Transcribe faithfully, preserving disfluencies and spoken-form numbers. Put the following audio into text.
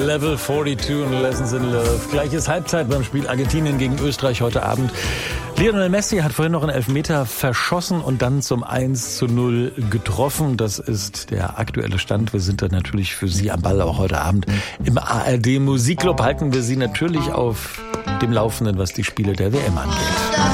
Level zweiundvierzig und Lessons in Love. Gleiches Halbzeit beim Spiel Argentinien gegen Österreich heute Abend. Lionel Messi hat vorhin noch einen Elfmeter verschossen und dann zum eins zu null getroffen. Das ist der aktuelle Stand. Wir sind dann natürlich für Sie am Ball auch heute Abend im A R D Musikclub. Halten wir Sie natürlich auf dem Laufenden, was die Spiele der W M angeht.